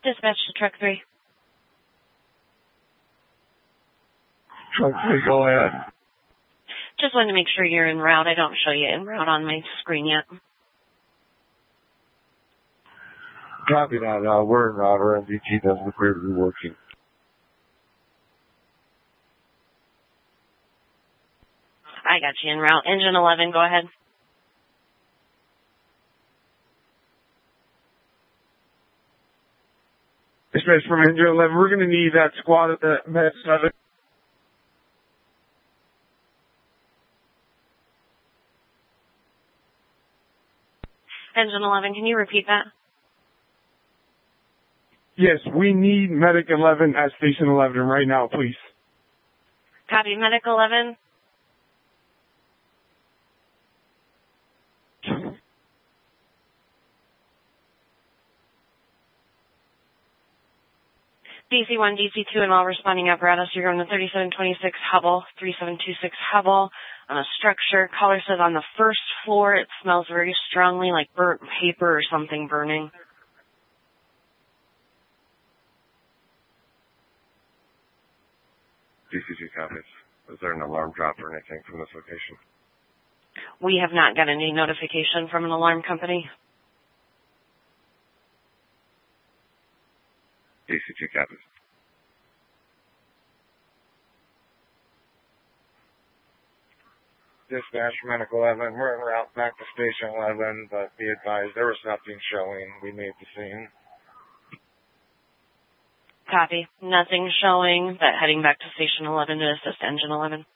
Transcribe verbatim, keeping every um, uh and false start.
Dispatch to truck three. Truck three, go ahead. Just wanted to make sure you're en route. I don't show you en route on my screen yet. Copy that. Uh, we're en route. Our M V T doesn't appear to be working. I got you en route. Engine eleven, go ahead. Dispatch from Engine eleven. We're going to need that squad at the Med seven. Engine eleven, can you repeat that? Yes, we need Medic eleven at Station eleven right now, please. Copy, Medic eleven. D C one, D C two, and all responding apparatus. You're going to thirty-seven twenty-six Hubble, thirty-seven twenty-six Hubble on a structure. Caller says on the first floor it smells very strongly like burnt paper or something burning. D C two copies. Is there an alarm drop or anything from this location? We have not got any notification from an alarm company. D C two copies. Dispatch, Medic eleven, we're en route back to Station eleven, but be advised there was nothing showing. We made the scene. Copy. Nothing showing, but heading back to Station eleven to assist Engine eleven.